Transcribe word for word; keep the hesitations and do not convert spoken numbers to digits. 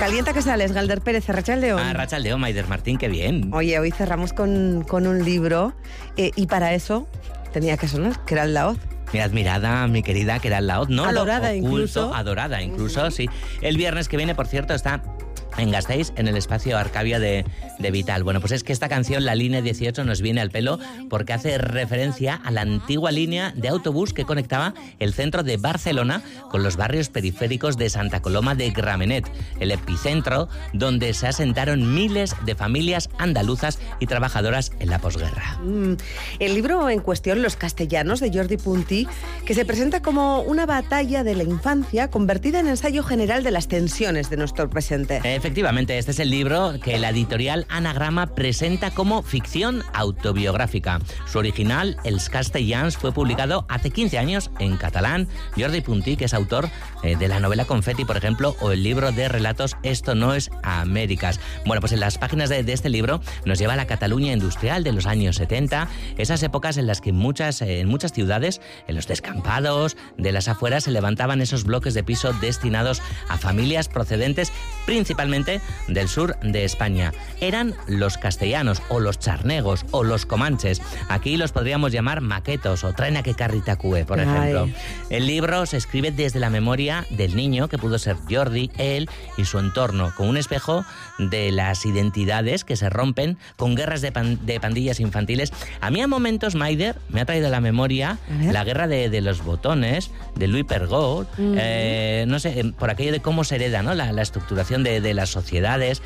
Calienta que sales, Galder Pérez, Arratsaldeon. Ah, Arratsaldeon, Maider Martín, qué bien. Oye, hoy cerramos con, con un libro eh, y para eso tenía que sonar, que era el Laoz. Mi admirada, mi querida Queralt Laoz, ¿no? Adorada Lo oculto, incluso. Adorada incluso, uh-huh. Sí. El viernes que viene, por cierto, está en Gasteiz, en el espacio Arcavia de, de Vital. Bueno, pues es que esta canción, la línea dieciocho, nos viene al pelo porque hace referencia a la antigua línea de autobús que conectaba el centro de Barcelona con los barrios periféricos de Santa Coloma de Gramenet, el epicentro donde se asentaron miles de familias andaluzas y trabajadoras en la posguerra. Mm. El libro en cuestión, Los castellanos, de Jordi Puntí, que se presenta como una batalla de la infancia convertida en ensayo general de las tensiones de nuestro presente. Eh, Efectivamente, este es el libro que la editorial Anagrama presenta como ficción autobiográfica. Su original, Els castellans, fue publicado hace quince años en catalán. Jordi Puntí, que es autor eh, de la novela Confeti, por ejemplo, o el libro de relatos Esto no es Américas. Bueno, pues en las páginas de, de este libro nos lleva a la Cataluña industrial de los años setenta, esas épocas en las que muchas, eh, en muchas ciudades, en los descampados de las afueras, se levantaban esos bloques de piso destinados a familias procedentes principalmente del sur de España. Eran los castellanos o los charnegos o los comanches. Aquí los podríamos llamar maquetos o traena que carritacue, por ejemplo. Ay. El libro se escribe desde la memoria del niño, que pudo ser Jordi, él y su entorno, con un espejo de las identidades que se rompen con guerras de, pan, de pandillas infantiles. A mí a momentos, Maider, me ha traído a la memoria la guerra de, de los botones, de Louis Pergaud, mm. eh, no sé, por aquello de cómo se hereda, ¿no? la, la estructuración de, de las sociedades,